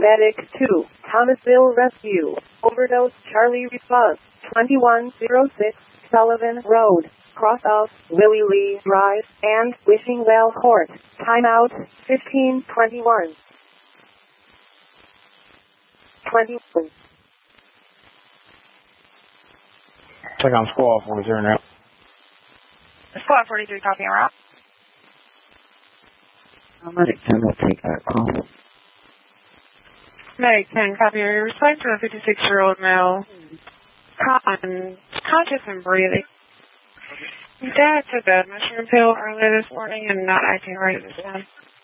Medic 2, Thomasville Rescue. Overdose Charlie response. 2106 Sullivan Road. Cross of Willie Lee Drive and Wishing Well Court. Timeout 1521. 21. Check on Squad 40 now. Squad 43, copy and route. Medic 10 will take that call. Medic 10, copy. Your response to a 56-year-old male. Conscious and breathing. Dad took a mushroom pill earlier this morning and not acting right at this time.